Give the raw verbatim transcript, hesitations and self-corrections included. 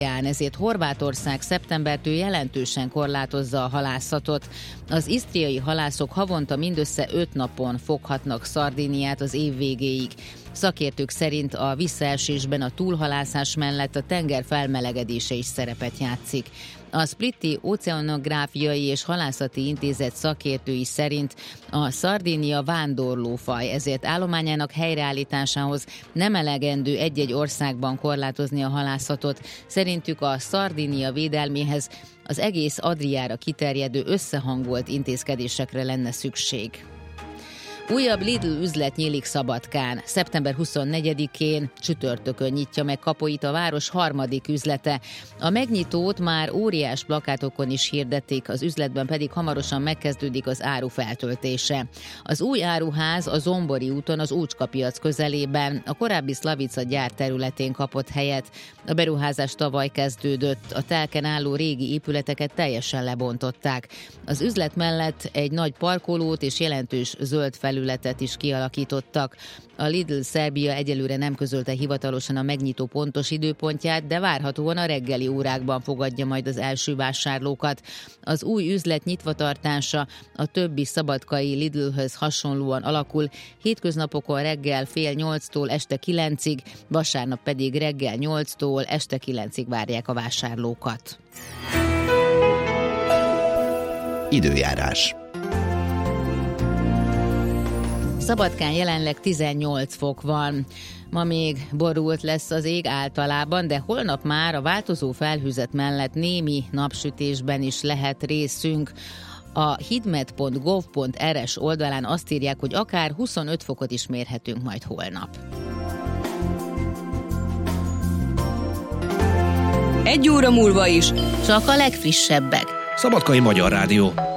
ezért Horvátország szeptembertől jelentősen korlátozza a halászatot. Az isztriai halászok havonta mindössze öt napon foghatnak szardíniát az év végéig. Szakértők szerint a visszaesésben a túlhalászás mellett a tenger felmelegedése is szerepet játszik. A Splitti Oceanográfiai és Halászati Intézet szakértői szerint a szardínia vándorlófaj, ezért állományának helyreállításához nem elegendő egy-egy országban korlátozni a halászatot. Szerintük a szardínia védelméhez az egész Adriára kiterjedő összehangolt intézkedésekre lenne szükség. Újabb Lidl üzlet nyílik Szabadkán. szeptember huszonnegyedikén csütörtökön nyitja meg kapuit a város harmadik üzlete. A megnyitót már óriás plakátokon is hirdették, az üzletben pedig hamarosan megkezdődik az áru feltöltése. Az új áruház a Zombori úton, az Ócskapiac közelében, a korábbi Slavica gyár területén kapott helyet. A beruházás tavaly kezdődött, a telken álló régi épületeket teljesen lebontották. Az üzlet mellett egy nagy parkolót és jelentős zöld felületet is kialakítottak. A Lidl Szerbia egyelőre nem közölte hivatalosan a megnyitó pontos időpontját, de várhatóan a reggeli órákban fogadja majd az első vásárlókat. Az új üzlet nyitvatartása a többi szabadkai Lidlhöz hasonlóan alakul, hétköznapokon reggel fél nyolctól este kilencig, vasárnap pedig reggel nyolctól este kilencig várják a vásárlókat. Időjárás. Szabadkán jelenleg tizennyolc fok van. Ma még borult lesz az ég általában, de holnap már a változó felhőzet mellett némi napsütésben is lehet részünk. A hidmet pont gov pont er es oldalán azt írják, hogy akár huszonöt fokot is mérhetünk majd holnap. Egy óra múlva is csak a legfrissebbek. Szabadkai Magyar Rádió.